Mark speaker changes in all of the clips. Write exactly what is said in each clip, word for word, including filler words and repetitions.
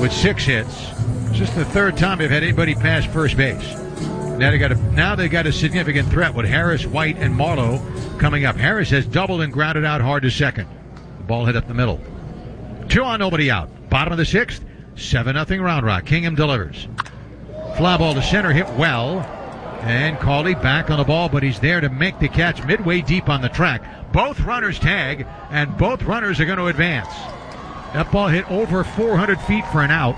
Speaker 1: with six hits. It's just the third time they've had anybody pass first base. Now they got a now they got a significant threat with Harris, White, and Marlowe coming up. Harris has doubled and grounded out hard to second. The ball hit up the middle. Two on, nobody out. Bottom of the sixth, seven nothing Round Rock. Kingham delivers. Fly ball to center, hit well. And Cawley back on the ball, but he's there to make the catch midway deep on the track. Both runners tag, and both runners are going to advance. That ball hit over four hundred feet for an out.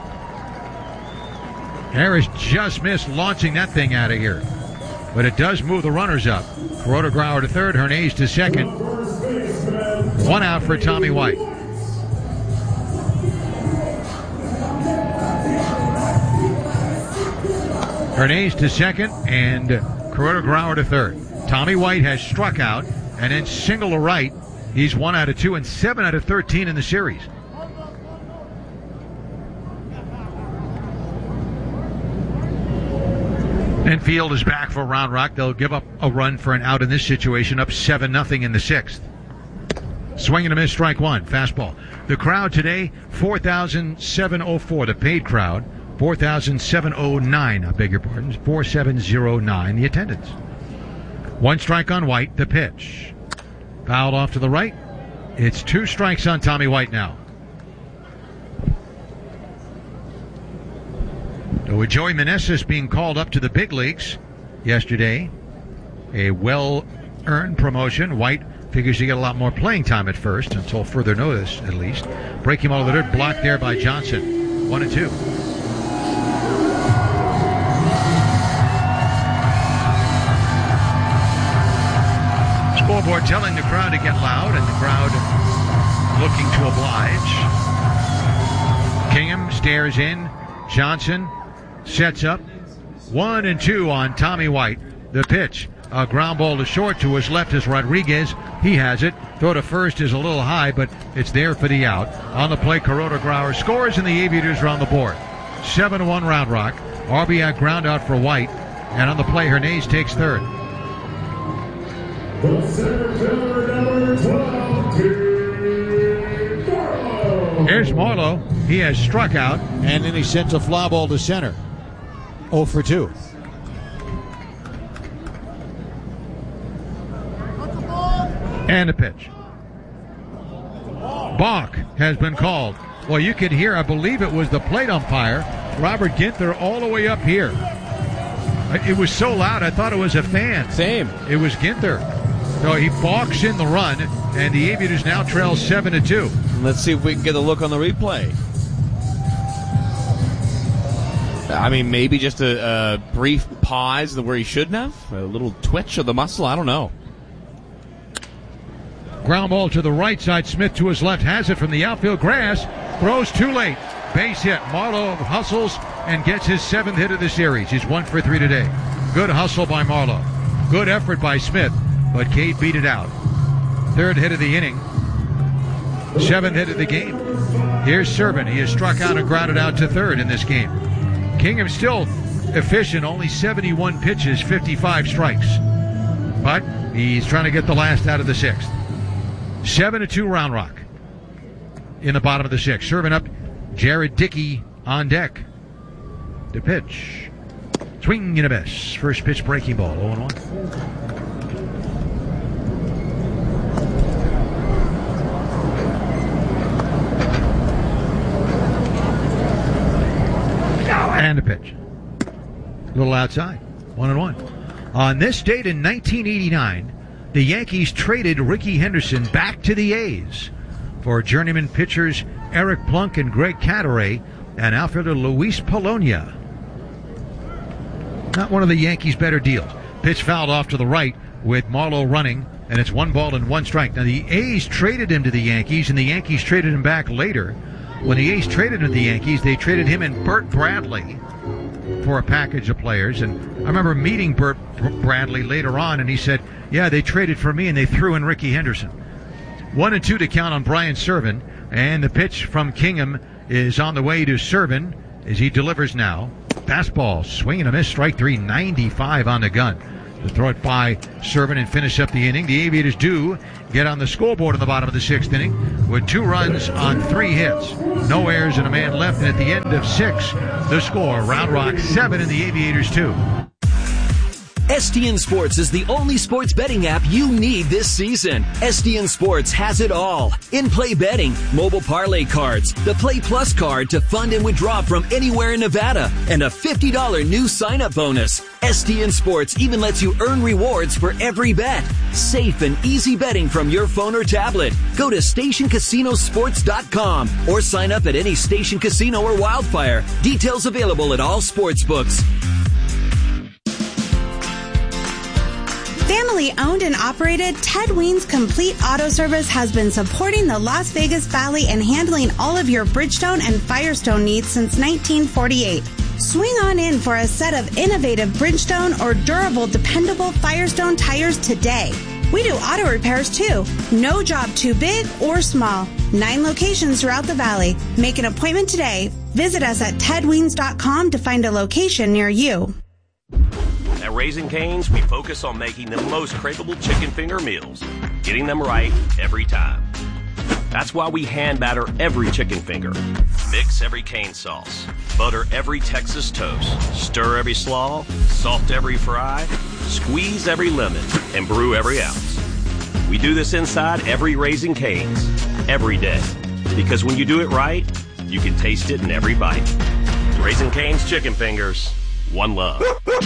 Speaker 1: Harris just missed launching that thing out of here. But it does move the runners up. Kuroda-Grauer to third, Hernandez to second. One out for Tommy White. Hernandez to second and Kuroda-Grauer to third. Tommy White has struck out and then single to right. He's one out of two and seven out of thirteen in the series. Enfield is back for Round Rock. They'll give up a run for an out in this situation, up seven nothing in the sixth. Swing and a miss, strike one. Fastball. The crowd today, four thousand seven hundred four. The paid crowd, four thousand seven hundred nine. I beg your pardon. four thousand seven hundred nine, the attendance. One strike on White, the pitch. Fouled off to the right. It's two strikes on Tommy White now. With Joey Meneses being called up to the big leagues yesterday, a well-earned promotion. White figures to get a lot more playing time at first, until further notice, at least. Breaking ball to the dirt, blocked there by Johnson. One and two. Scoreboard telling the crowd to get loud, and the crowd looking to oblige. Kingham stares in. Johnson sets up. One and two on Tommy White. The pitch. A ground ball to short. To his left is Rodriguez. He has it. Throw to first is a little high, but it's there for the out. On the play, Kuroda-Grauer scores, and the Aviators are on the board. seven one Round Rock. R B I ground out for White. And on the play, Hernandez takes third. Here's Marlowe. He has struck out, and then he sends a fly ball to center. oh for two. And a pitch. Balk has been called. Well, you could hear, I believe it was the plate umpire, Robert Ginther, all the way up here. It was so loud, I thought it was a fan.
Speaker 2: Same.
Speaker 1: It was Ginther. So he balks in the run, and the Aviators now trail seven to two.
Speaker 2: Let's see if we can get a look on the replay. I mean, maybe just a, a brief pause where he shouldn't have. A little twitch of the muscle. I don't know.
Speaker 1: Ground ball to the right side. Smith to his left has it from the outfield grass. Throws too late. Base hit. Marlowe hustles and gets his seventh hit of the series. He's one for three today. Good hustle by Marlowe. Good effort by Smith, but Cade beat it out. Third hit of the inning. Seventh hit of the game. Here's Servant. He has struck out and grounded out to third in this game. Kingham still efficient, only seventy-one pitches, fifty-five strikes. But he's trying to get the last out of the sixth. Seven to two Round Rock in the bottom of the sixth. Serving up, Jared Dickey on deck. The pitch. Swing and a miss. First pitch breaking ball. oh and one. And a pitch. A little outside. One and one. On this date in nineteen eighty-nine, the Yankees traded Ricky Henderson back to the A's for journeyman pitchers Eric Plunk and Greg Cadaret and outfielder Luis Polonia. Not one of the Yankees' better deals. Pitch fouled off to the right with Marlowe running, and it's one ball and one strike. Now, the A's traded him to the Yankees, and the Yankees traded him back later. When the A's traded him to the Yankees, they traded him and Burt Bradley for a package of players. And I remember meeting Burt Bradley later on, and he said, yeah, they traded for me, and they threw in Ricky Henderson. One and two to count on Brian Serven, and the pitch from Kingham is on the way to Serven as he delivers now. Fastball, swing and a miss, strike three, ninety-five on the gun. to throw it by Servant and finish up the inning. The Aviators do get on the scoreboard in the bottom of the sixth inning with two runs on three hits. No errors and a man left, and at the end of six, the score, Round Rock seven and the Aviators two.
Speaker 3: S T N Sports is the only sports betting app you need this season. S T N Sports has it all. In-play betting, mobile parlay cards, the Play Plus card to fund and withdraw from anywhere in Nevada, and a fifty dollars new sign-up bonus. S T N Sports even lets you earn rewards for every bet. Safe and easy betting from your phone or tablet. Go to station casino sports dot com or sign up at any Station Casino or Wildfire. Details available at all sports books.
Speaker 4: Family owned and operated, Ted Ween's Complete Auto Service has been supporting the Las Vegas Valley and handling all of your Bridgestone and Firestone needs since nineteen forty-eight. Swing on in for a set of innovative Bridgestone or durable, dependable Firestone tires today. We do auto repairs too. No job too big or small. Nine locations throughout the valley. Make an appointment today. Visit us at ted weens dot com to find a location near you.
Speaker 5: At Raising Cane's, we focus on making the most craveable chicken finger meals, getting them right every time. That's why we hand batter every chicken finger, mix every cane sauce, butter every Texas toast, stir every slaw, salt every fry, squeeze every lemon, and brew every ounce. We do this inside every Raising Cane's, every day. Because when you do it right, you can taste it in every bite. Raising Cane's chicken fingers, one love.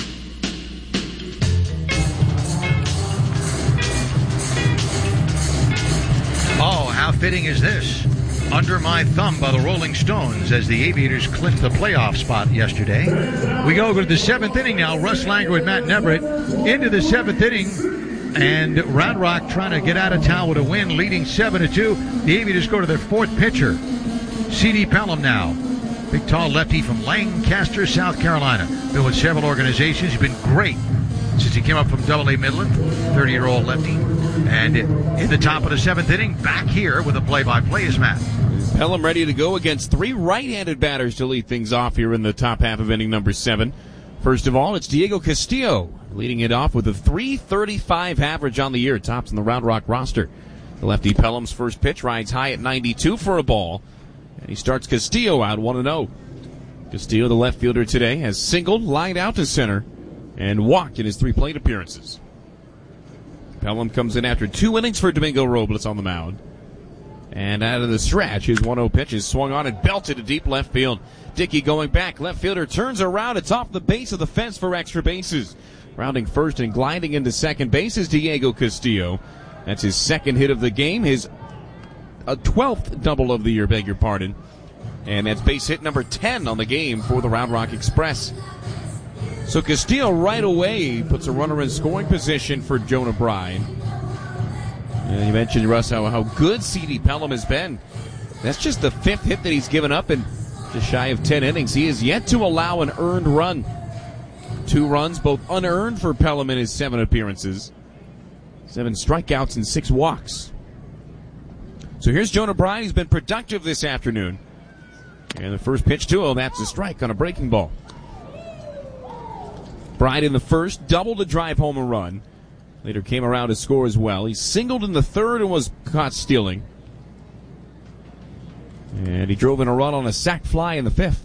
Speaker 1: Oh, how fitting is this? Under My Thumb by the Rolling Stones as the Aviators clinched the playoff spot yesterday. We go to the seventh inning now. Russ Langer and Matt Neverett into the seventh inning. And Round Rock trying to get out of town with a win, leading seven to two. The Aviators go to their fourth pitcher. C D Pelham now. Big, tall lefty from Lancaster, South Carolina. Been with several organizations. He's been great since he came up from Double A Midland. thirty-year-old lefty. And in the top of the seventh inning, back here with a play-by-play is Matt.
Speaker 2: Pelham ready to go against three right-handed batters to lead things off here in the top half of inning number seven. First of all, it's Diego Castillo leading it off with a three thirty-five average on the year. Tops in the Round Rock roster. The lefty Pelham's first pitch rides high at ninety-two for a ball. And he starts Castillo out one and oh. Castillo, the left fielder today, has singled, lined out to center, and walked in his three plate appearances. Pelham comes in after two innings for Domingo Robles on the mound. And out of the stretch, his one oh pitch is swung on and belted to deep left field. Dickey going back. Left fielder turns around. It's off the base of the fence for extra bases. Rounding first and gliding into second base is Diego Castillo. That's his second hit of the game. His a twelfth double of the year, beg your pardon. And that's base hit number ten on the game for the Round Rock Express. So Castillo right away puts a runner in scoring position for Jonah Bride. And you mentioned, Russ, how, how good C D Pelham has been. That's just the fifth hit that he's given up in just shy of ten innings. He has yet to allow an earned run. Two runs, both unearned for Pelham in his seven appearances. Seven strikeouts and six walks. So here's Jonah Bride. He's been productive this afternoon. And the first pitch to him, that's a strike on a breaking ball. Bride in the first, doubled to drive home a run. Later came around to score as well. He singled in the third and was caught stealing. And he drove in a run on a sac fly in the fifth.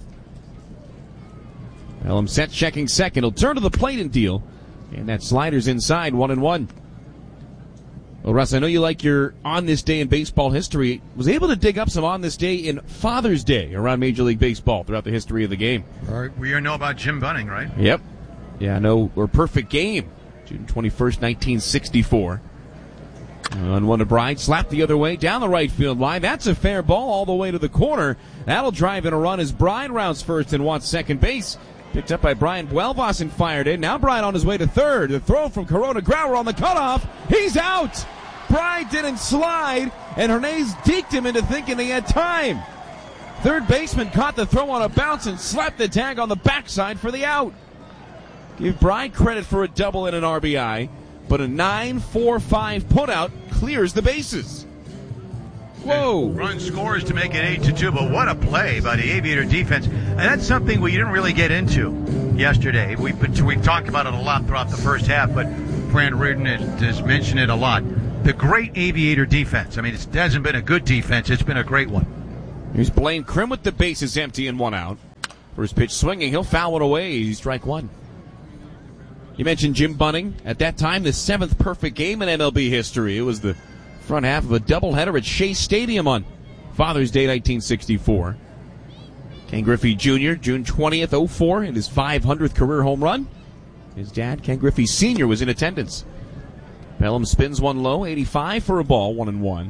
Speaker 2: Pelham set checking second. He'll turn to the plate and deal. And that slider's inside, one and one. Well, Russ, I know you like your on this day in baseball history. Was able to dig up some on this day in Father's Day around Major League Baseball throughout the history of the game.
Speaker 1: All right, we know about Jim Bunning, right?
Speaker 2: Yep. Yeah, no, or perfect game. June twenty-first, nineteen sixty-four. On one to Bride, slapped the other way, down the right field line. That's a fair ball all the way to the corner. That'll drive in a run as Bride rounds first and wants second base. Picked up by Brian Buelvas and fired in. Now Bride on his way to third. The throw from Corona Grauer on the cutoff. He's out! Bride didn't slide, and Hernandez deked him into thinking he had time. Third baseman caught the throw on a bounce and slapped the tag on the backside for the out. Give Bride credit for a double and an R B I, but a nine four five putout clears the bases. Whoa!
Speaker 1: Run scores to make it eight to two, but what a play by the Aviator defense. And that's something we didn't really get into yesterday. We've, been, we've talked about it a lot throughout the first half, but Fran Reardon has, has mentioned it a lot. The great Aviator defense. I mean, it hasn't been a good defense. It's been a great one.
Speaker 2: Here's Blaine Krim with the bases empty and one out. First pitch swinging. He'll foul it away. Strike one. You mentioned Jim Bunning. At that time, the seventh perfect game in M L B history. It was the front half of a doubleheader at Shea Stadium on Father's Day nineteen sixty-four. Ken Griffey Junior, June twentieth, oh four, in his five hundredth career home run. His dad, Ken Griffey Senior, was in attendance. Pelham spins one low, eighty-five for a ball, one and one.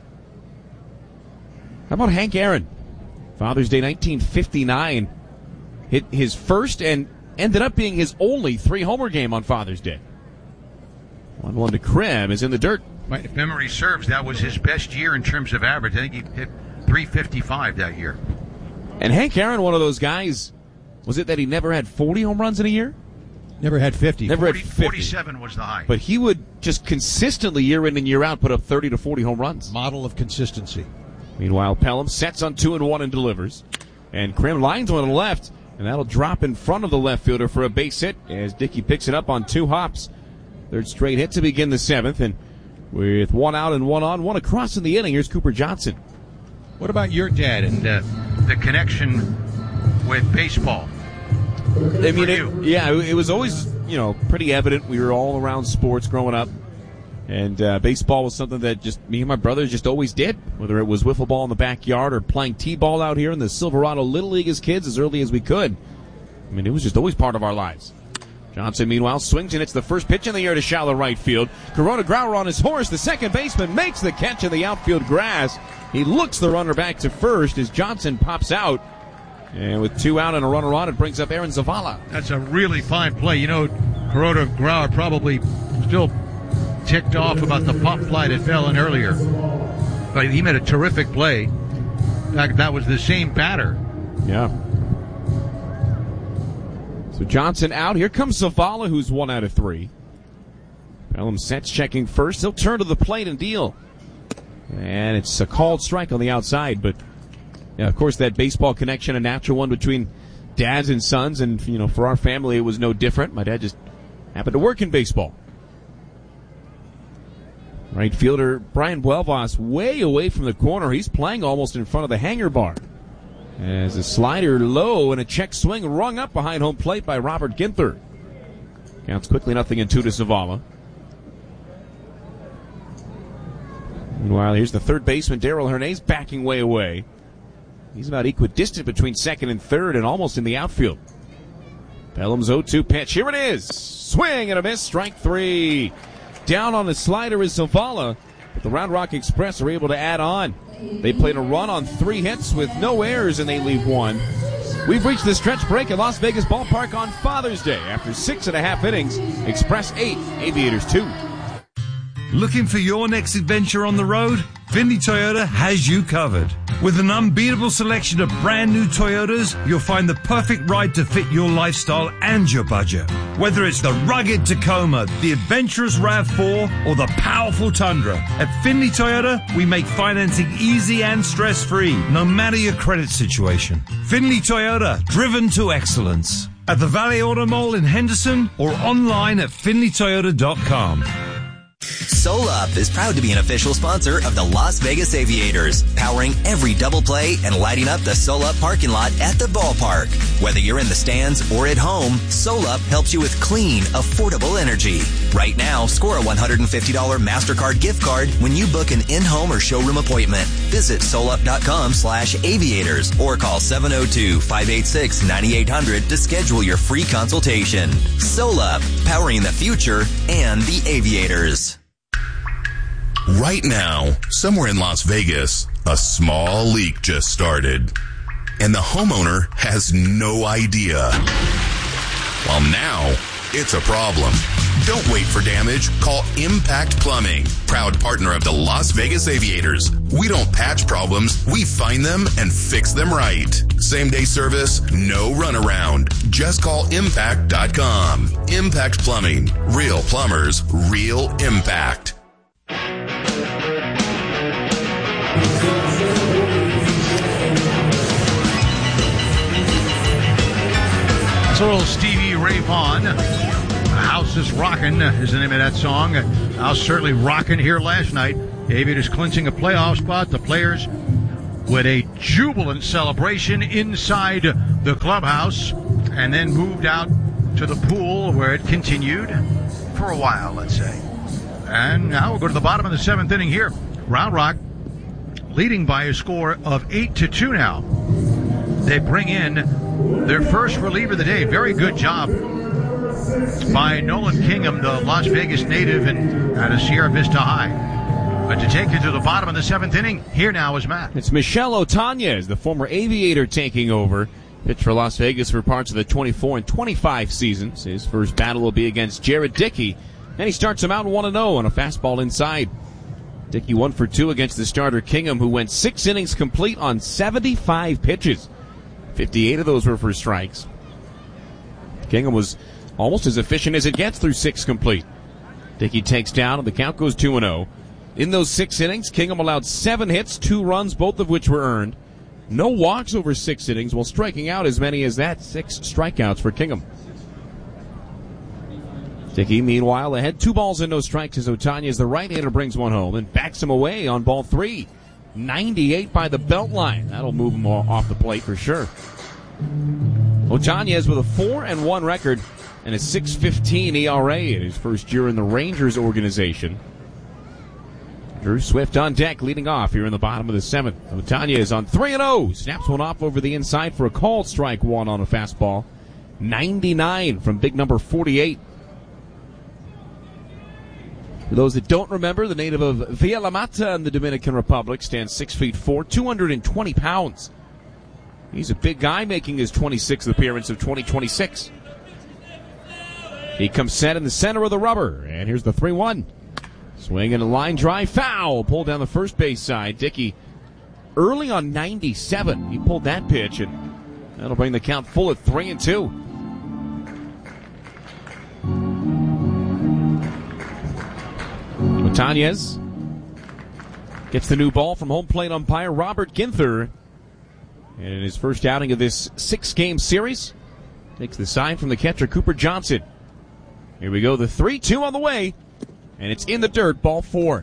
Speaker 2: How about Hank Aaron? Father's Day nineteen fifty-nine. Hit his first and ended up being his only three-homer game on Father's Day. one one to Krim is in the dirt.
Speaker 1: Right, if memory serves, that was his best year in terms of average. I think he hit three fifty-five that year.
Speaker 2: And Hank Aaron, one of those guys, was it that he never had forty home runs in a year?
Speaker 6: Never had fifty.
Speaker 2: Never
Speaker 1: forty,
Speaker 2: had fifty.
Speaker 1: forty-seven was the high.
Speaker 2: But he would just consistently, year in and year out, put up thirty to forty home runs.
Speaker 6: Model of consistency.
Speaker 2: Meanwhile, Pelham sets on two and one and delivers. And Krim lines one to the left, and that'll drop in front of the left fielder for a base hit as Dickey picks it up on two hops. Third straight hit to begin the seventh, and with one out and one on, one across in the inning, here's Cooper Johnson.
Speaker 1: What about your dad and uh, the connection with baseball?
Speaker 2: I mean, it, yeah, it was always, you know, pretty evident. We were all around sports growing up, and uh, baseball was something that just me and my brothers just always did, whether it was wiffle ball in the backyard or playing t-ball out here in the Silverado Little League as kids as early as we could. I mean, it was just always part of our lives. Johnson, meanwhile, swings and hits the first pitch in the air to shallow right field. Corona Grauer on his horse. The second baseman makes the catch in the outfield grass. He looks the runner back to first as Johnson pops out. And with two out and a runner on, it brings up Aaron Zavala.
Speaker 1: That's a really fine play. You know, Corona Grauer probably still ticked off about the pop fly that fell in earlier. But he made a terrific play. In fact, that was the same batter.
Speaker 2: Yeah. So Johnson out. Here comes Zavala, who's one out of three. Pelham sets checking first. He'll turn to the plate and deal. And it's a called strike on the outside. But, yeah, of course, that baseball connection, a natural one between dads and sons. And, you know, for our family, it was no different. My dad just happened to work in baseball. Right fielder Brian Buelvas way away from the corner. He's playing almost in front of the hanger bar. As a slider low and a check swing rung up behind home plate by Robert Ginther. Counts quickly nothing and two to Zavala. Meanwhile, here's the third baseman, Darrell Hernandez, backing way away. He's about equidistant between second and third and almost in the outfield. Pelham's oh two pitch. Here it is. Swing and a miss. Strike three. Down on the slider is Zavala, but the Round Rock Express are able to add on. They played a run on three hits with no errors, and they leave one. We've reached the stretch break at Las Vegas Ballpark on Father's Day. After six and a half innings, Express eight, Aviators two.
Speaker 7: Looking for your next adventure on the road? Findlay Toyota has you covered. With an unbeatable selection of brand new Toyotas, you'll find the perfect ride to fit your lifestyle and your budget. Whether it's the rugged Tacoma, the adventurous RAV four, or the powerful Tundra, at Findlay Toyota, we make financing easy and stress-free, no matter your credit situation. Findlay Toyota, driven to excellence. At the Valley Auto Mall in Henderson or online at findlay toyota dot com.
Speaker 8: SolUp is proud to be an official sponsor of the Las Vegas Aviators, powering every double play and lighting up the SolUp parking lot at the ballpark. Whether you're in the stands or at home, SolUp helps you with clean, affordable energy. Right now, score a one hundred fifty dollars MasterCard gift card when you book an in-home or showroom appointment. Visit solup.com slash aviators or call seven oh two, five eight six, nine eight hundred to schedule your free consultation. SolUp, powering the future and the Aviators.
Speaker 9: Right now, somewhere in Las Vegas, a small leak just started, and the homeowner has no idea. Well, now, it's a problem. Don't wait for damage. Call Impact Plumbing, proud partner of the Las Vegas Aviators. We don't patch problems. We find them and fix them right. Same-day service, no runaround. Just call impact dot com. Impact Plumbing. Real plumbers, real impact.
Speaker 1: That's a little Stevie Ray Vaughan. The House is Rockin' is the name of that song. House certainly rocking here last night. Aviators clinching a playoff spot. The players with a jubilant celebration inside the clubhouse and then moved out to the pool where it continued for a while, let's say. And now we'll go to the bottom of the seventh inning here. Round Rock leading by a score of eight to two now. They bring in their first reliever of the day. Very good job by Nolan Kingham, the Las Vegas native and out of Sierra Vista High. But to take it to the bottom of the seventh inning, here now is Matt.
Speaker 2: It's Michel Otañez, the former Aviator, taking over. Pitched for Las Vegas for parts of the twenty-four and twenty-five seasons. His first battle will be against Jared Dickey, and he starts him out one and oh on a fastball inside. Dickey one for two against the starter Kingham, who went six innings complete on seventy-five pitches. fifty-eight of those were for strikes. Kingham was almost as efficient as it gets through six complete. Dickey takes down, and the count goes two and oh. In those six innings, Kingham allowed seven hits, two runs, both of which were earned. No walks over six innings, while striking out as many as that. Six strikeouts for Kingham. Dickey, meanwhile, ahead two balls and no strikes as Otañez, the right-hander, brings one home and backs him away on ball three. ninety-eight by the belt line. That'll move him off the plate for sure. Otañez with a four and one record and a six fifteen E R A in his first year in the Rangers organization. Drew Swift on deck, leading off here in the bottom of the seventh. Otañez on three and oh. Snaps one off over the inside for a called strike one on a fastball. ninety-nine from big number forty-eight. For those that don't remember, the native of Villamata in the Dominican Republic stands six feet four, two hundred twenty pounds. He's a big guy, making his twenty-sixth appearance of twenty twenty-six. He comes set in the center of the rubber, and here's the three one. Swing and a line drive, foul, pulled down the first base side. Dickey early on ninety-seven. He pulled that pitch, and that'll bring the count full at three and two. Otañez gets the new ball from home plate umpire Robert Ginther. And in his first outing of this six-game series, takes the sign from the catcher Cooper Johnson. Here we go, the three two on the way. And it's in the dirt, ball four.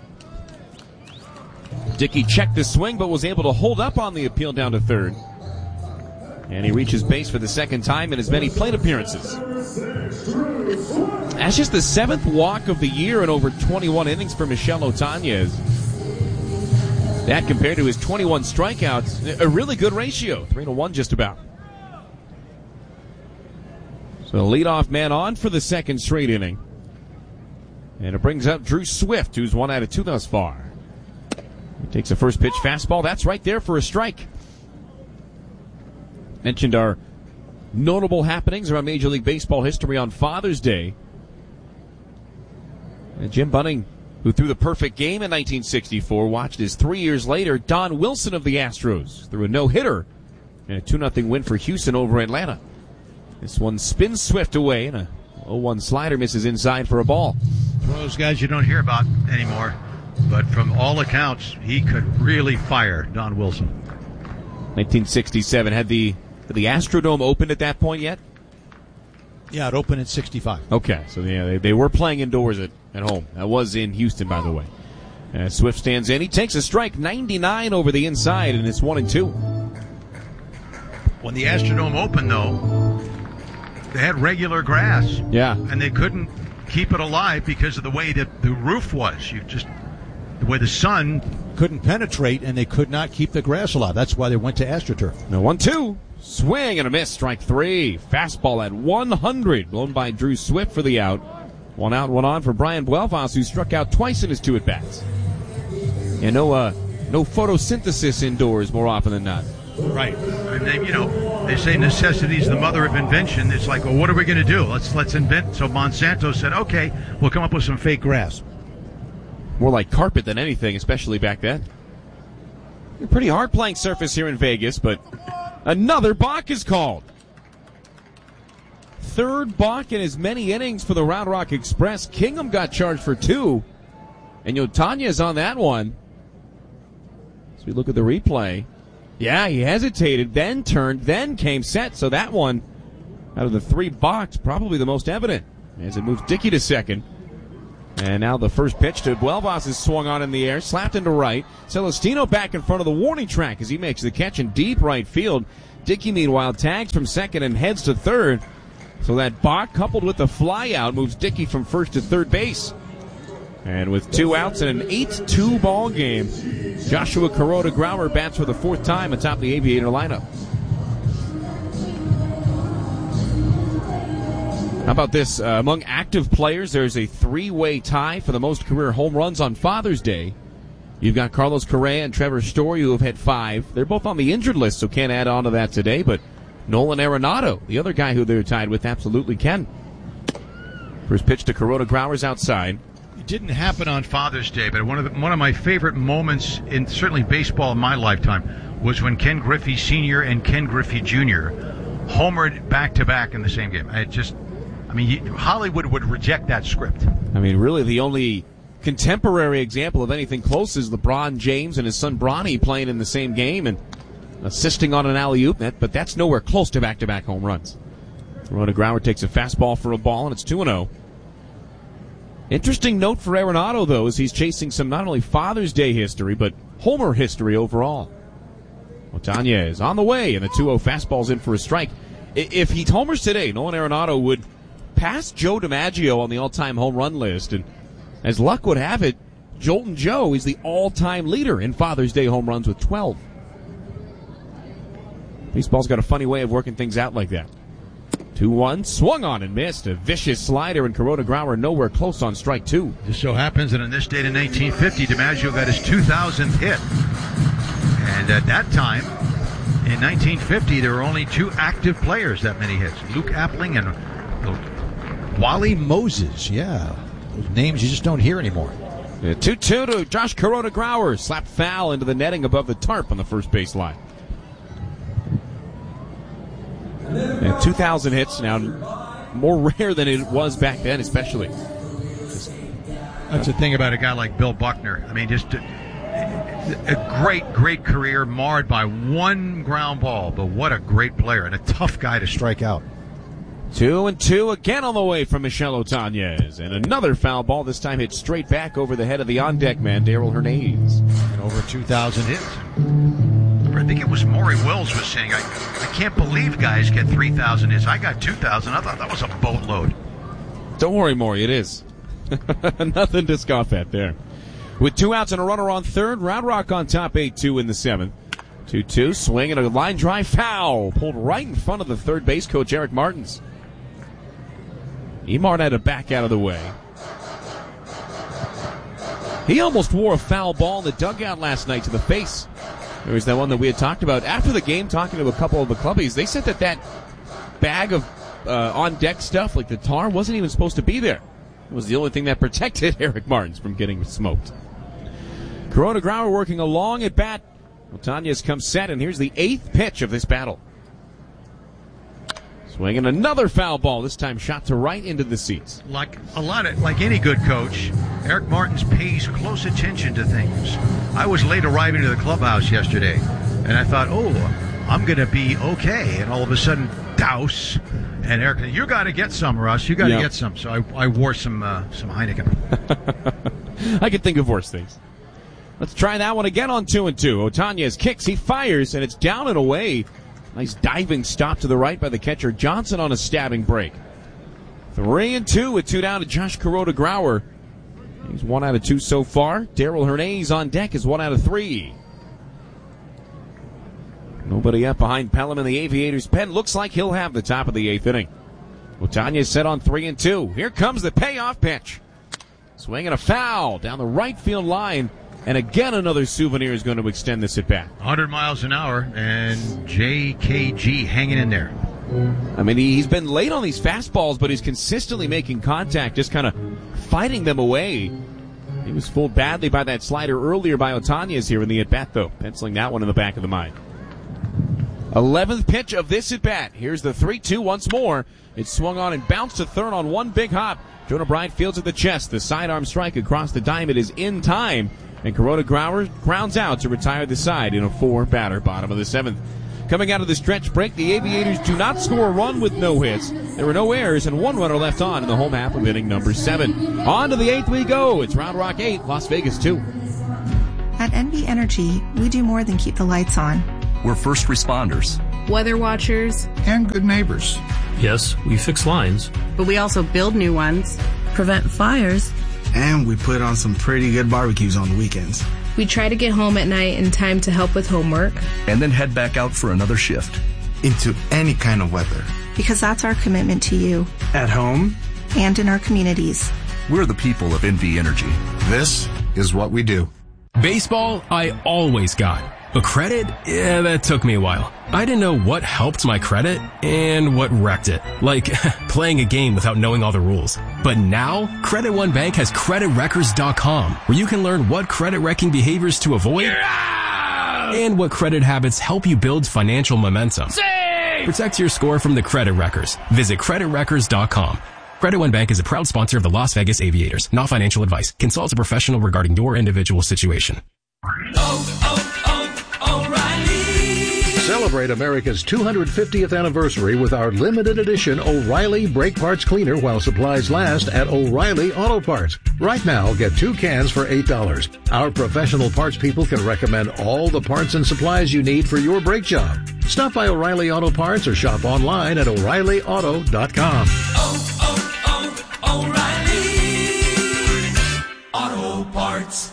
Speaker 2: Dickey checked the swing, but was able to hold up on the appeal down to third. And he reaches base for the second time in as many plate appearances. That's just the seventh walk of the year in over twenty-one innings for Michel Otañez. That compared to his twenty-one strikeouts, a really good ratio, three to one just about. So the leadoff man on for the second straight inning. And it brings up Drew Swift, who's one out of two thus far. He takes a first pitch fastball. That's right there for a strike. Mentioned our notable happenings around Major League Baseball history on Father's Day. And Jim Bunning, who threw the perfect game in nineteen sixty-four, watched as three years later Don Wilson of the Astros threw a no-hitter and a two nothing win for Houston over Atlanta. This one spins Swift away, and a oh one slider misses inside for a ball.
Speaker 1: One of those guys you don't hear about anymore, but from all accounts, he could really fire Don Wilson.
Speaker 2: nineteen sixty-seven. Had the had the Astrodome opened at that point yet?
Speaker 6: Yeah, it opened in sixty-five.
Speaker 2: Okay, so yeah, they, they were playing indoors at, at home. That was in Houston, by the way. Uh, Swift stands in. He takes a strike, ninety-nine over the inside, and it's one and two.
Speaker 1: When the Astrodome opened, though, they had regular grass.
Speaker 2: Yeah.
Speaker 1: And they couldn't keep it alive because of the way that the roof was. You just, the way the sun
Speaker 6: couldn't penetrate, and they could not keep the grass alive. That's why they went to AstroTurf.
Speaker 2: Now one two. Swing and a miss. Strike three. Fastball at one hundred. Blown by Drew Swift for the out. One out, one on for Brian Buelfas, who struck out twice in his two at-bats. And no, uh, no photosynthesis indoors more often than not.
Speaker 1: Right. And they, you know, they say necessity is the mother of invention. It's like, well, what are we going to do? Let's let's invent. So Monsanto said, okay, we'll come up with some fake grass.
Speaker 2: More like carpet than anything, especially back then. A pretty hard playing surface here in Vegas, but another balk is called. Third balk in as many innings for the Round Rock Express. Kingham got charged for two, and Otañez on that one. As we look at the replay, yeah, he hesitated, then turned, then came set, so that one Out of the three balks, probably the most evident, as it moves Dickey to second. And now the first pitch to Buelvas is swung on in the air, slapped into right. Celestino back in front of the warning track as he makes the catch in deep right field. Dickey, meanwhile, tags from second and heads to third. So that balk, coupled with the fly out, moves Dickey from first to third base. And with two outs and an eight two ball game, Joshua Kuroda Grauer bats for the fourth time atop the Aviator lineup. How about this? Uh, among active players, there's a three-way tie for the most career home runs on Father's Day. You've got Carlos Correa and Trevor Story, who have hit five. They're both on the injured list, so can't add on to that today. But Nolan Arenado, the other guy who they're tied with, absolutely can. First pitch to Kuroda Grauer's outside.
Speaker 1: It didn't happen on Father's Day, but one of the, one of my favorite moments in certainly baseball in my lifetime was when Ken Griffey Senior and Ken Griffey Junior homered back-to-back in the same game. I just... I mean, Hollywood would reject that script.
Speaker 2: I mean, really, the only contemporary example of anything close is LeBron James and his son Bronny playing in the same game and assisting on an alley-oop net, but that's nowhere close to back-to-back home runs. Kuroda Grauer takes a fastball for a ball, and it's two and oh. Interesting note for Arenado, though, is he's chasing some not only Father's Day history, but homer history overall. Ohtani is on the way, and the two oh fastball's in for a strike. If he homers today, Nolan Arenado would pass Joe DiMaggio on the all-time home run list, and as luck would have it, Jolton Joe is the all-time leader in Father's Day home runs with twelve. Baseball's got a funny way of working things out like that. two one, swung on and missed. A vicious slider, and Kuroda Grauer nowhere close on strike two.
Speaker 1: Just so happens that on this date in nineteen fifty, DiMaggio got his two thousandth hit. And at that time, in nineteen fifty, there were only two active players that many hits. Luke Appling and
Speaker 6: Wally Moses, yeah. Those names you just don't hear anymore.
Speaker 2: two two to Josh Kuroda Grauer. Slapped foul into the netting above the tarp on the first base line. And two thousand hits now, more rare than it was back then, especially.
Speaker 1: That's the thing about a guy like Bill Buckner. I mean, just a, a great, great career marred by one ground ball, but what a great player and a tough guy to strike out.
Speaker 2: Two and two again on the way from Michel Otañez. And another foul ball, this time hit straight back over the head of the on-deck man, Darrell Hernandez.
Speaker 1: And over two thousand hits. I think it was Maury Wills was saying, I, I can't believe guys get three thousand hits. I got two thousand. I thought that was a boatload.
Speaker 2: Don't worry, Maury, it is. Nothing to scoff at there. With two outs and a runner on third, Round Rock on top, eight two in the seventh. two two, swing and a line drive foul. Pulled right in front of the third base coach, Eric Martins. Emart had to back out of the way. He almost wore a foul ball in the dugout last night to the face. There was that one that we had talked about. After the game, talking to a couple of the clubbies, they said that that bag of uh, on-deck stuff, like the tar, wasn't even supposed to be there. It was the only thing that protected Eric Martins from getting smoked. Kuroda Grauer working along at bat. Otañez comes set, and here's the eighth pitch of this battle. Swinging another foul ball, this time shot to right into the seats.
Speaker 1: Like a lot of, like any good coach, Eric Martins pays close attention to things. I was late arriving to the clubhouse yesterday, and I thought, oh, I'm going to be okay. And all of a sudden, douse. And Eric said, you got to get some, Russ. You got to
Speaker 2: yep.
Speaker 1: get some. So I, I wore some uh, some Heineken.
Speaker 2: I could think of worse things. Let's try that one again on two and two. Otañez kicks, he fires, and it's down and away. Nice diving stop to the right by the catcher Johnson on a stabbing break. Three and two with two down to Josh Kuroda Grauer. He's one out of two so far. Darrell Hernandez on deck is one out of three. Nobody up behind Pelham in the Aviators' pen. Looks like he'll have the top of the eighth inning. Otañez set on three and two. Here comes the payoff pitch. Swinging a foul down the right field line. And again, another souvenir is going to extend this at bat.
Speaker 1: one hundred miles an hour, and J K G hanging in there.
Speaker 2: I mean, he's been late on these fastballs, but he's consistently making contact, just kind of fighting them away. He was fooled badly by that slider earlier by Otañez here in the at-bat, though, penciling that one in the back of the mind. eleventh pitch of this at-bat. Here's the three two once more. It swung on and bounced to third on one big hop. Jonah Bryant fields at the chest. The sidearm strike across the diamond is in time. And Kuroda Grauer grounds out to retire the side in a four-batter bottom of the seventh. Coming out of the stretch break, the Aviators do not score a run with no hits. There were no errors and one runner left on in the home half of inning number seven. On to the eighth we go. It's Round Rock eight, Las Vegas two.
Speaker 10: At N V Energy, we do more than keep the lights on.
Speaker 11: We're first responders,
Speaker 12: weather watchers,
Speaker 13: and good neighbors.
Speaker 14: Yes, we fix lines,
Speaker 12: but we also build new ones,
Speaker 15: prevent fires,
Speaker 16: and we put on some pretty good barbecues on the weekends.
Speaker 12: We try to get home at night in time to help with homework,
Speaker 11: and then head back out for another shift.
Speaker 13: Into any kind of weather.
Speaker 10: Because that's our commitment to you.
Speaker 16: At home.
Speaker 10: And in our communities.
Speaker 11: We're the people of N V Energy.
Speaker 13: This is what we do.
Speaker 17: Baseball, I always got. But credit, yeah, that took me a while. I didn't know what helped my credit and what wrecked it. Like, playing a game without knowing all the rules. But now, Credit One Bank has credit wreckers dot com, where you can learn what credit wrecking behaviors to avoid and what credit habits help you build financial momentum. Save! Protect your score from the credit wreckers. Visit credit wreckers dot com. Credit One Bank is a proud sponsor of the Las Vegas Aviators. Not financial advice. Consult a professional regarding your individual situation.
Speaker 18: Oh, oh, oh, O'Reilly!
Speaker 19: Celebrate America's two hundred fiftieth anniversary with our limited edition O'Reilly Brake Parts Cleaner while supplies last at O'Reilly Auto Parts. Right now, get two cans for eight dollars. Our professional parts people can recommend all the parts and supplies you need for your brake job. Stop by O'Reilly Auto Parts or shop online at O'Reilly Auto dot com.
Speaker 18: Oh, oh, oh, O'Reilly Auto Parts.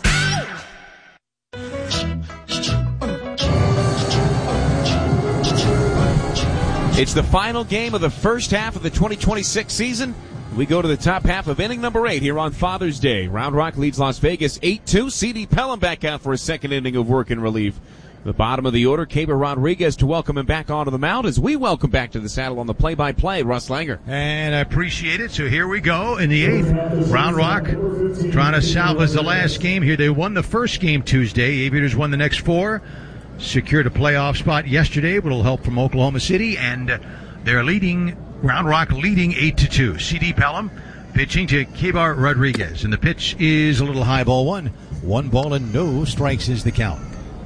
Speaker 2: It's the final game of the first half of the twenty twenty-six season. We go to the top half of inning number eight here on Father's Day. Round Rock leads Las Vegas eight two. C D Pelham back out for a second inning of work and relief. The bottom of the order, Keber Rodriguez to welcome him back onto the mound as we welcome back to the saddle on the play-by-play, Russ Langer.
Speaker 1: And I appreciate it. So here we go in the eighth. Round Rock trying to salvage the last game here. They won the first game Tuesday. Aviators won the next four. Secured a playoff spot yesterday with a little help from Oklahoma City, and they're leading, Round Rock leading eight to two. C D Pelham pitching to Keber Rodriguez, and the pitch is a little high ball one. One ball and no strikes is the count.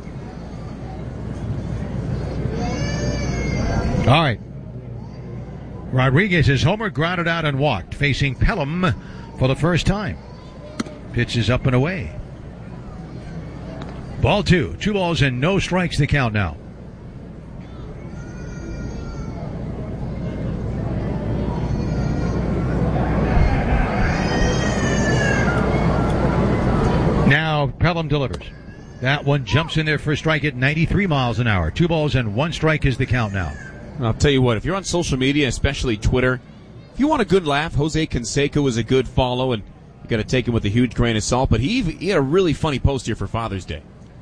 Speaker 1: All right. Rodriguez is homer, grounded out and walked, facing Pelham for the first time. Pitch is up and away. Ball two. Two balls and no strikes the count now. Now Pelham delivers. That one jumps in there for a strike at ninety-three miles an hour. Two balls and one strike is the count now.
Speaker 2: I'll tell you what, if you're on social media, especially Twitter, if you want a good laugh, Jose Canseco is a good follow, and you got to take him with a huge grain of salt, but he, he had a really funny post here for Father's Day.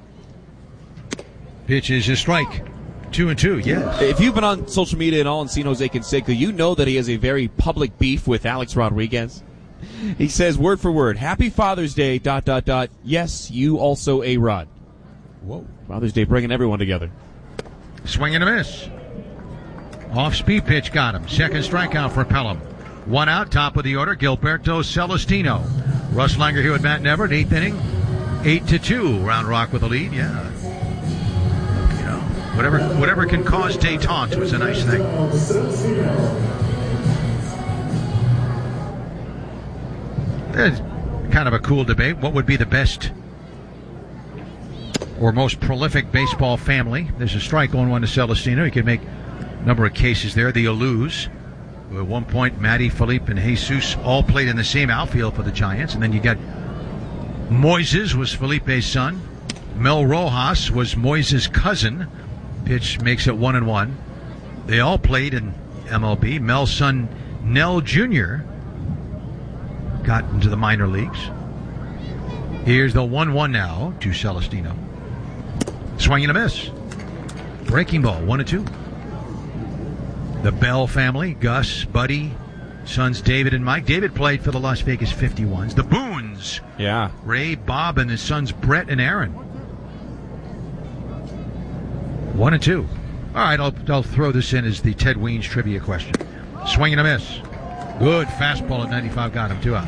Speaker 1: Pitch is a strike. Two and two, yes.
Speaker 2: If you've been on social media at all and seen Jose Canseco, you know that he has a very public beef with Alex Rodriguez. He says, word for word, Happy Father's Day, dot, dot, dot, yes, you also A-Rod. Whoa. Father's Day bringing everyone together.
Speaker 1: Swing and a miss. Off-speed pitch got him. Second strikeout for Pelham. One out, top of the order, Gilberto Celestino. Russ Langer here with Matt Nevert, eighth inning. Eight to two, Round Rock with the lead, yeah. You know, whatever whatever can cause détente was a nice thing. There's kind of a cool debate. What would be the best or most prolific baseball family? There's a strike on one to Celestino. He could make a number of cases there. The Alous. At one point, Matty, Felipe, and Jesus all played in the same outfield for the Giants. And then you got Moises was Felipe's son. Mel Rojas was Moises' cousin. Pitch makes it one and one. They all played in M L B. Mel's son, Nell Junior got into the minor leagues. Here's the one one now to Celestino. Swing and a miss. Breaking ball, one and two. The Bell family, Gus, Buddy, sons David and Mike. David played for the Las Vegas fifty-ones. The Boones.
Speaker 2: Yeah.
Speaker 1: Ray, Bob, and his sons Brett and Aaron. One and two. All right, I'll, I'll throw this in as the Ted Weens trivia question. Swing and a miss. Good fastball at ninety-five. Got him. Two out.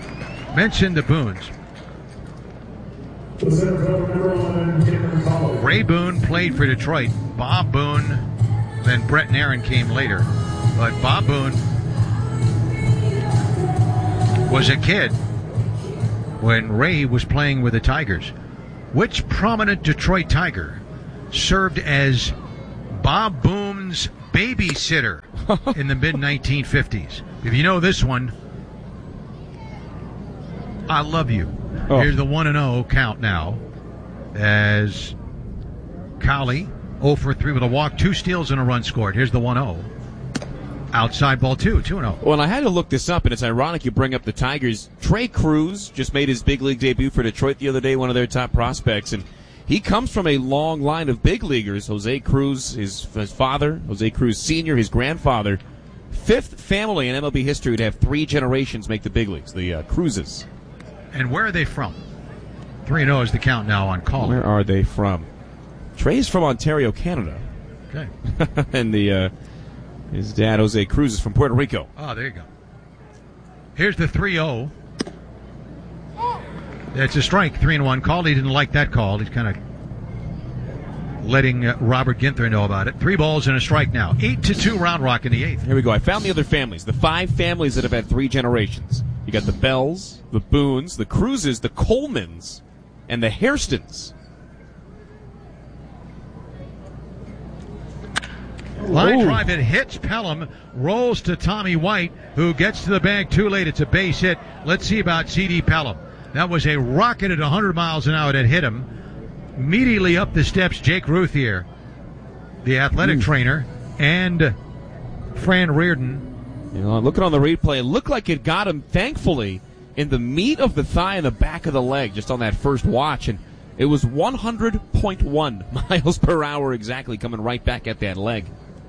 Speaker 1: Mentioned the Boones. Ray Ray Boone played for Detroit. Bob Boone, then Brett and Aaron came later. But Bob Boone was a kid when Ray was playing with the Tigers. Which prominent Detroit Tiger served as Bob Boone's babysitter in the mid nineteen fifties? If you know this one, I love you. Oh. Here's the one and oh count now as Cowley oh for three with a walk, two steals and a run scored. Here's the one oh. Outside ball two, two and oh.
Speaker 2: Well, I had to look this up, and it's ironic you bring up the Tigers. Trey Cruz just made his big league debut for Detroit the other day, one of their top prospects, and he comes from a long line of big leaguers. Jose Cruz, his, his father, Jose Cruz Senior, his grandfather. Fifth family in M L B history to have three generations make the big leagues, the uh, Cruzes.
Speaker 1: And where are they from? three and oh is the count now on call.
Speaker 2: Where are they from? Trey's from Ontario, Canada.
Speaker 1: Okay.
Speaker 2: And the uh, his dad, Jose Cruz, is from Puerto Rico.
Speaker 1: Oh, there you go. Here's the three oh. That's a strike, three and one call. He didn't like that call. He's kind of letting uh, Robert Ginther know about it. Three balls and a strike now. Eight to two Round Rock in the eighth.
Speaker 2: Here we go. I found the other families. The five families that have had three generations. You got the Bells, the Boones, the Cruzes, the Colemans, and the Hairstons.
Speaker 1: Line
Speaker 2: Ooh.
Speaker 1: drive, it hits Pelham, rolls to Tommy White, who gets to the bag too late. It's a base hit. Let's see about C D Pelham. That was a rocket at one hundred miles an hour that hit him. Immediately up the steps, Jake Ruthier, the athletic Ooh. trainer, and Fran Reardon.
Speaker 2: You know, looking on the replay, it looked like it got him, thankfully, in the meat of the thigh and the back of the leg, just on that first watch, and it was one hundred point one miles per hour exactly, coming right back at that leg.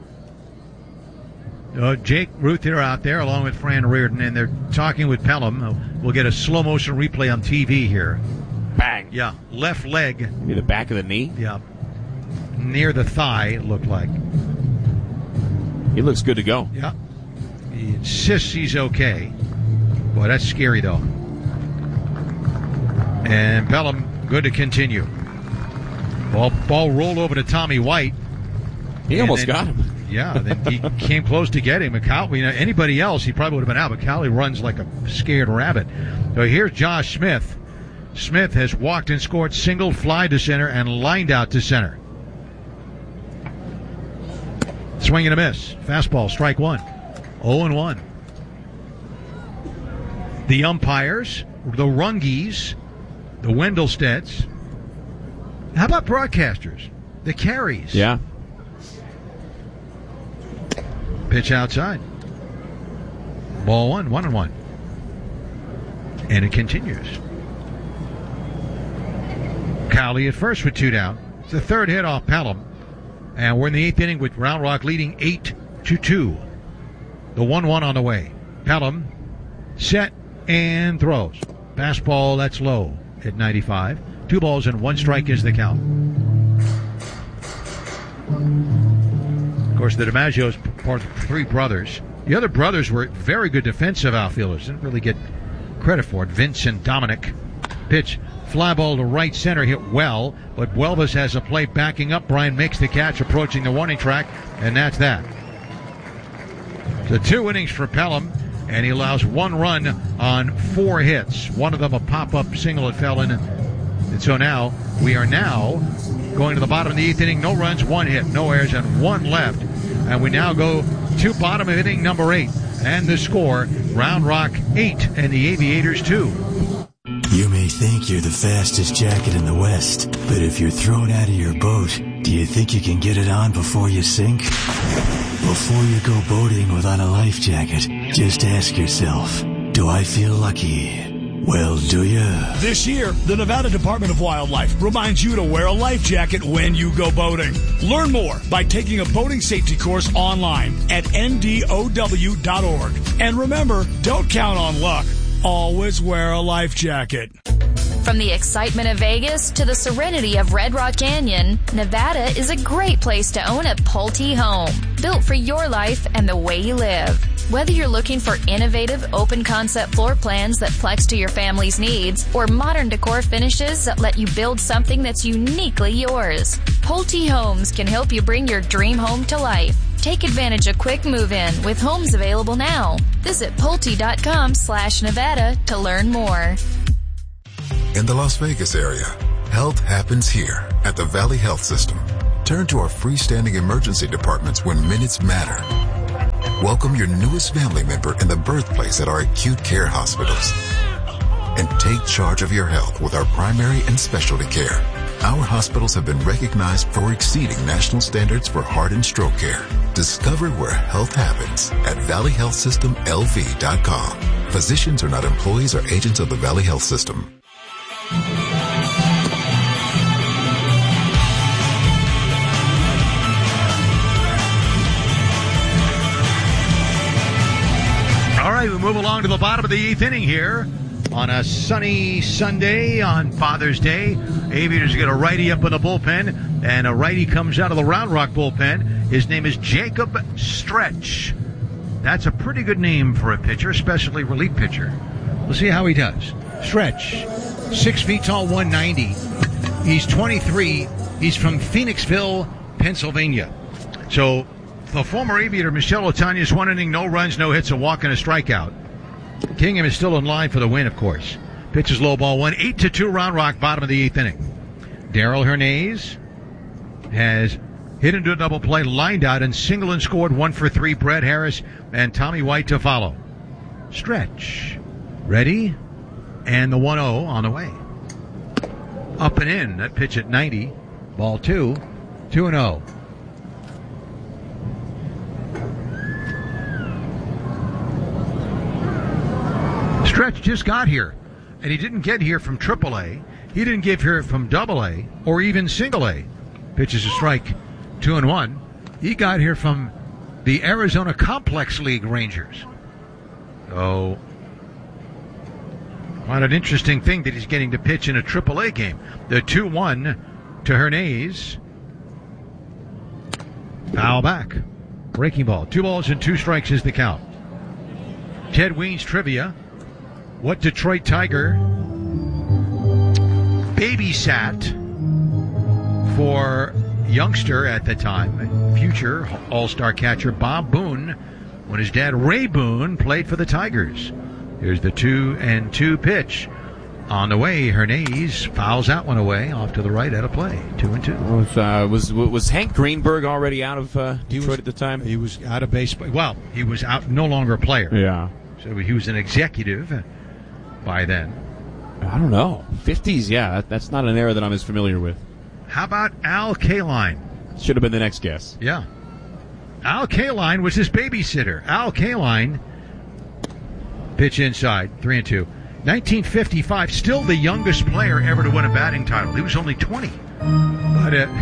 Speaker 1: Uh, Jake Ruthier out there along with Fran Reardon, and they're talking with Pelham. Uh, we'll get a slow motion replay on T V here.
Speaker 2: Bang.
Speaker 1: Yeah, left leg.
Speaker 2: Maybe the back of the knee?
Speaker 1: Yeah. Near the thigh, it looked like.
Speaker 2: He looks good to go.
Speaker 1: Yeah. He insists he's okay. Boy, that's scary, though. And Pelham, good to continue. Ball, ball rolled over to Tommy White.
Speaker 2: He almost then, got him.
Speaker 1: Yeah, then he came close to get him. McCowley, you know, anybody else, he probably would have been out. McCowley runs like a scared rabbit. So here's Josh Smith. Smith has walked and scored, single, fly to center, and lined out to center. Swing and a miss. Fastball, strike one. oh and one. The umpires, the Rungies, the Wendelstedts. How about broadcasters? The Carries.
Speaker 2: Yeah.
Speaker 1: Pitch outside. Ball one, one and one. And it continues. Cowley at first with two down. It's the third hit off Pelham. And we're in the eighth inning with Round Rock leading eight to two. The one one on the way. Pelham set and throws. Fastball, that's low at ninety-five. Two balls and one strike is the count. Of course, the DiMaggio's part of three brothers. The other brothers were very good defensive outfielders. Didn't really get credit for it. Vince and Dominic. Pitch, fly ball to right center, hit well, but Welvis has a play backing up. Brian makes the catch, approaching the warning track, and that's that. So two innings for Pelham, and he allows one run on four hits. One of them a pop-up single that fell in. And so now, we are now going to the bottom of the eighth inning. No runs, one hit, no errors, and one left. And we now go to bottom of inning number eight. And the score, Round Rock eight and the Aviators two.
Speaker 15: You may think you're the fastest jacket in the West, but if you're thrown out of your boat, do you think you can get it on before you sink? Before you go boating without a life jacket, just ask yourself, do I feel lucky? Well, do you?
Speaker 20: This year, the Nevada Department of Wildlife reminds you to wear a life jacket when you go boating. Learn more by taking a boating safety course online at N D O W dot org. And remember, don't count on luck. Always wear a life jacket.
Speaker 21: From the excitement of Vegas to the serenity of Red Rock Canyon, Nevada is a great place to own a Pulte home, built for your life and the way you live. Whether you're looking for innovative, open-concept floor plans that flex to your family's needs, or modern decor finishes that let you build something that's uniquely yours, Pulte Homes can help you bring your dream home to life. Take advantage of quick move-in with homes available now. Visit Pulte.com slash Nevada to learn more.
Speaker 3: In the Las Vegas area, health happens here at the Valley Health System. Turn to our freestanding emergency departments when minutes matter. Welcome your newest family member in the birthplace at our acute care hospitals. And take charge of your health with our primary and specialty care. Our hospitals have been recognized for exceeding national standards for heart and stroke care. Discover where health happens at valley health system l v dot com. Physicians are not employees or agents of the Valley Health System.
Speaker 1: All right, we move along to the bottom of the eighth inning here on a sunny Sunday on Father's Day. Aviators get a righty up in the bullpen, and a righty comes out of the Round Rock bullpen. His name is Jacob Stretch. That's a pretty good name for a pitcher, especially relief pitcher. We'll see how he does. Stretch, six feet tall, one ninety. He's twenty-three. He's from Phoenixville, Pennsylvania. So the former Aviator Michelle Otanya's one inning, no runs, no hits, a walk, and a strikeout. Kingham is still in line for the win, of course. Pitches low ball one, eight to two Round Rock, bottom of the eighth inning. Daryl Hernandez has hit into a double play, lined out, and single and scored one for three. Brett Harris and Tommy White to follow. Stretch. Ready? And the one oh on the way. Up and in. That pitch at ninety. Ball two. two and oh. Stretch just got here, and he didn't get here from triple A. He didn't get here from double A or even single A. Pitches a strike, two and one. He got here from the Arizona Complex League Rangers. So, quite an interesting thing that he's getting to pitch in a triple A game. The two one to Hernandez. Foul back. Breaking ball. Two balls and two strikes is the count. Ted Weens trivia. What Detroit Tiger babysat for youngster at the time, future all-star catcher Bob Boone, when his dad Ray Boone played for the Tigers. Here's the two and two pitch. On the way, Hernandez fouls that one away off to the right out of play. Two and two.
Speaker 2: Was uh, was was Hank Greenberg already out of uh, Detroit
Speaker 1: was,
Speaker 2: at the time?
Speaker 1: He was out of baseball. Well, he was out, no longer a player.
Speaker 2: Yeah.
Speaker 1: So he was an executive by then.
Speaker 2: I don't know. fifties, yeah. That, that's not an era that I'm as familiar with.
Speaker 1: How about Al Kaline?
Speaker 2: Should have been the next guess.
Speaker 1: Yeah. Al Kaline was his babysitter. Al Kaline, pitch inside, three and two. nineteen fifty-five, still the youngest player ever to win a batting title. He was only twenty. But uh,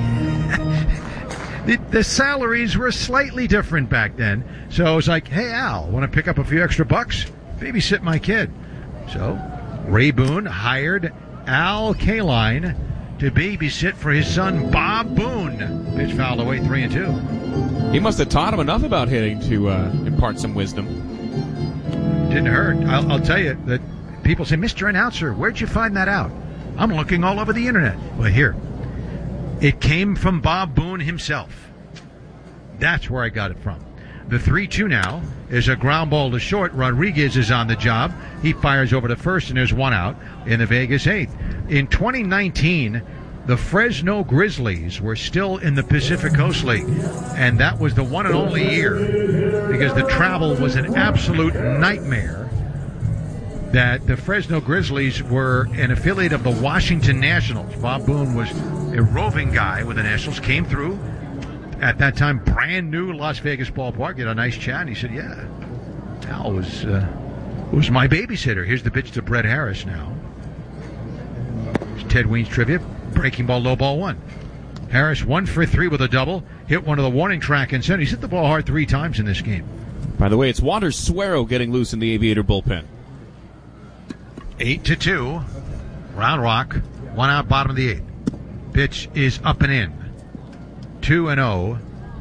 Speaker 1: the, the salaries were slightly different back then. So I was like, hey, Al, want to pick up a few extra bucks? Babysit my kid. So Ray Boone hired Al Kaline to babysit for his son Bob Boone. Pitch fouled away, three and two.
Speaker 2: He must have taught him enough about hitting to uh, impart some wisdom.
Speaker 1: Didn't hurt. I'll, I'll tell you that people say, Mister Announcer, where'd you find that out? I'm looking all over the internet. Well, here. It came from Bob Boone himself. That's where I got it from. The three two now is a ground ball to short. Rodriguez is on the job. He fires over to first, and there's one out in the Vegas eighth. In twenty nineteen, the Fresno Grizzlies were still in the Pacific Coast League, and that was the one and only year because the travel was an absolute nightmare. That the Fresno Grizzlies were an affiliate of the Washington Nationals. Bob Boone was a roving guy with the Nationals, came through at that time, brand new Las Vegas ballpark. He had a nice chat, and he said, yeah, Al was, uh, was my babysitter. Here's the pitch to Brett Harris now. It's Ted Weens trivia. Breaking ball, low ball one. Harris one for three with a double. Hit one of the warning track and center. He's hit the ball hard three times in this game.
Speaker 2: By the way, it's Wander Suero getting loose in the Aviator bullpen.
Speaker 1: Eight to two. Round Rock. One out, bottom of the eighth. Pitch is up and in. Two and oh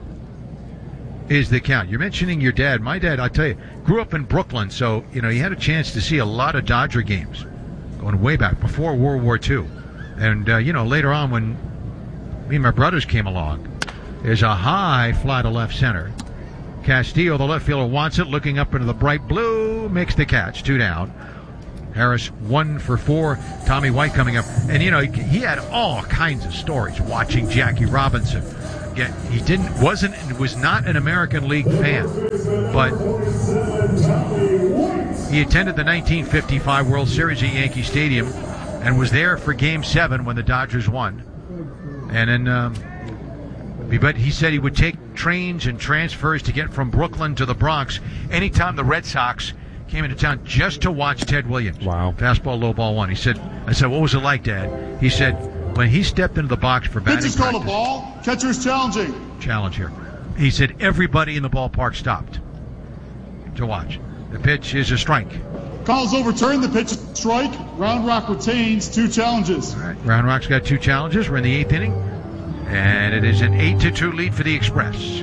Speaker 1: is the count. You're mentioning your dad. My dad, I tell you, grew up in Brooklyn, so you know he had a chance to see a lot of Dodger games, going way back before World War Two, and uh, you know later on when Me and my brothers came along. There's a high fly to left center. Castillo, the left fielder, wants it, looking up into the bright blue, makes the catch, two down. Harris one for four. Tommy White coming up, and you know he, he had all kinds of stories watching Jackie Robinson. Yet he didn't, wasn't, was not an American League fan, but he attended the nineteen fifty-five World Series at Yankee Stadium and was there for Game Seven when the Dodgers won. And then, um, but he said he would take trains and transfers to get from Brooklyn to the Bronx anytime the Red Sox came into town just to watch Ted Williams.
Speaker 2: Wow.
Speaker 1: Fastball, low ball one. He said, I said, what was it like, Dad? He said, when he stepped into the box for batting
Speaker 4: practice. Pitch is called a ball. Catcher's challenging.
Speaker 1: Challenge here. He said everybody in the ballpark stopped to watch. The pitch is a strike.
Speaker 4: Call's overturned. The pitch is strike. Round Rock retains two challenges.
Speaker 1: All right. Round Rock's got two challenges. We're in the eighth inning. And it is an eight to two lead for the Express.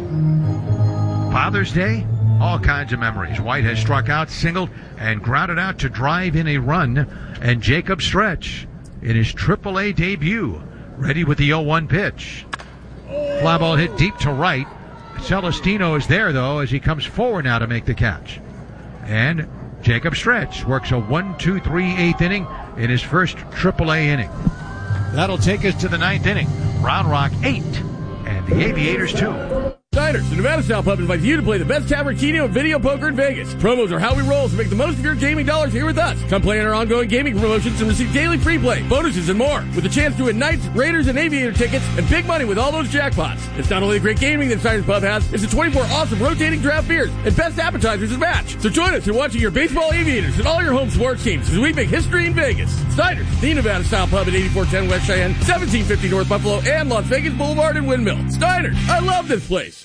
Speaker 1: Father's Day, all kinds of memories. White has struck out, singled, and grounded out to drive in a run. And Jacob Stretch in his triple A debut, ready with the oh one pitch. Fly ball hit deep to right. Celestino is there, though, as he comes forward now to make the catch. And Jacob Stretch works a one two three eighth inning in his first triple A inning. That'll take us to the ninth inning. Round Rock eight, and the Aviators two.
Speaker 22: Diners, the Nevada Style Pub invites you to play the best tavern, keno, and video poker in Vegas. Promos are how we roll, so make the most of your gaming dollars here with us. Come play in our ongoing gaming promotions and receive daily free play, bonuses, and more. With a chance to win Knights, Raiders, and Aviator tickets, and big money with all those jackpots. It's not only the great gaming that Diners Pub has, it's the twenty-four awesome rotating draft beers and best appetizers to match. So join us in watching your baseball Aviators and all your home sports teams as we make history in Vegas. Diners, the Nevada Style Pub at eighty-four ten West Cheyenne, seventeen fifty North Buffalo, and Las Vegas Boulevard and Windmill. Diners, I love this place.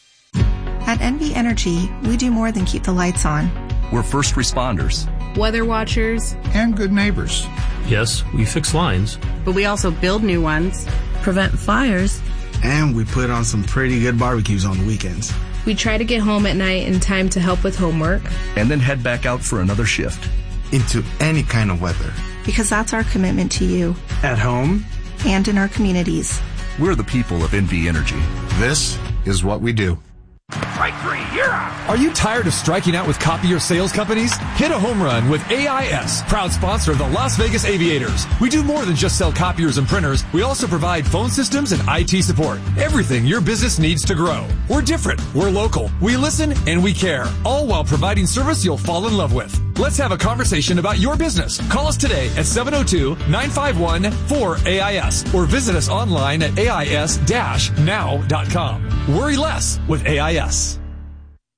Speaker 10: At N V Energy, we do more than keep the lights on.
Speaker 11: We're first responders,
Speaker 12: weather watchers,
Speaker 13: and good neighbors.
Speaker 14: Yes, we fix lines,
Speaker 12: but we also build new ones, prevent fires,
Speaker 16: and we put on some pretty good barbecues on the weekends.
Speaker 12: We try to get home at night in time to help with homework,
Speaker 11: and then head back out for another shift.
Speaker 13: Into any kind of weather.
Speaker 10: Because that's our commitment to you.
Speaker 16: At home.
Speaker 10: And in our communities.
Speaker 11: We're the people of N V Energy.
Speaker 13: This is what we do.
Speaker 23: Strike three, you're out. Are you tired of striking out with copier sales companies? Hit a home run with A I S, proud sponsor of the Las Vegas Aviators. We do more than just sell copiers and printers. We also provide phone systems and I T support. Everything your business needs to grow. We're different. We're local. We listen and we care, all while providing service you'll fall in love with. Let's have a conversation about your business. Call us today at seven oh two, nine five one, four A I S or visit us online at A I S dash now dot com. Worry less with A I S.